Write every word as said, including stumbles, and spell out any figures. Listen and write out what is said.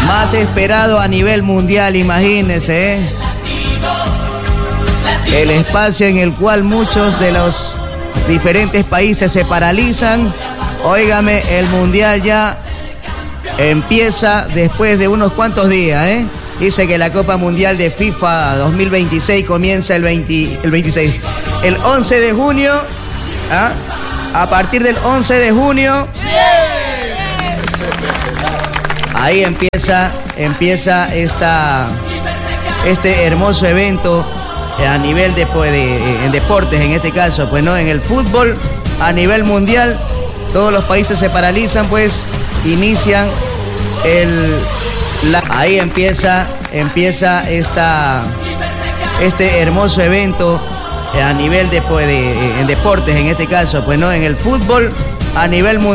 Más esperado a nivel mundial, imagínense, ¿eh? El espacio en el cual muchos de los diferentes países se paralizan. Óigame, el mundial ya empieza después de unos cuantos días, ¿eh? Dice que la Copa Mundial de FIFA dos mil veintiséis comienza el, veinte, el veintiséis. El once de junio, ¿ah? A partir del once de junio, ahí empieza, empieza esta, este hermoso evento a nivel de, pues, de en deportes, en este caso, pues no, en el fútbol a nivel mundial. Todos los países se paralizan, pues inician el la, ahí empieza empieza esta este hermoso evento a nivel de, pues, de en deportes, en este caso, pues no, en el fútbol a nivel mundial.